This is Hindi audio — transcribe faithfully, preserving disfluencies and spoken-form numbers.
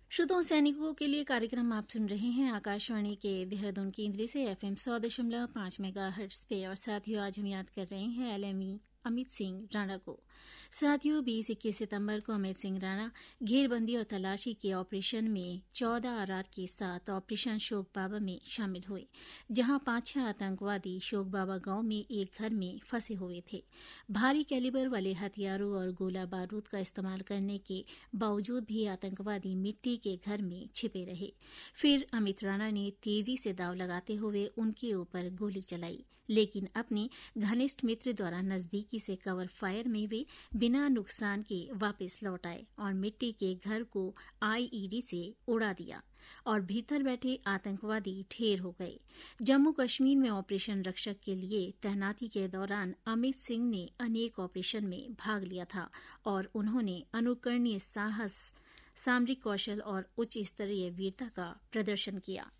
श्रोताओं, सैनिकों के लिए कार्यक्रम आप सुन रहे हैं आकाशवाणी के देहरादून केंद्र से एफएम सौ दशमलव पांच मेगा हर्ट्ज पे। और साथियों, आज हम याद कर रहे हैं एलएमई अमित सिंह राणा को। साथियों, बीस इक्कीस सितंबर को अमित सिंह राणा घेरबंदी और तलाशी के ऑपरेशन में चौदह आरआर के साथ ऑपरेशन शोक बाबा में शामिल हुए, जहां पांच छह आतंकवादी शोक बाबा गांव में एक घर में फंसे हुए थे। भारी कैलिबर वाले हथियारों और गोला बारूद का इस्तेमाल करने के बावजूद भी आतंकवादी मिट्टी के घर में छिपे रहे। फिर अमित राणा ने तेजी से दाव लगाते हुए उनके ऊपर गोली चलाई, लेकिन अपने घनिष्ठ मित्र द्वारा नजदीकी से कवर फायर में वे बिना नुकसान के वापस लौट आए और मिट्टी के घर को आईईडी से उड़ा दिया और भीतर बैठे आतंकवादी ढेर हो गए। जम्मू कश्मीर में ऑपरेशन रक्षक के लिए तैनाती के दौरान अमित सिंह ने अनेक ऑपरेशन में भाग लिया था और उन्होंने अनुकरणीय साहस, सामरिक कौशल और उच्च स्तरीय वीरता का प्रदर्शन किया।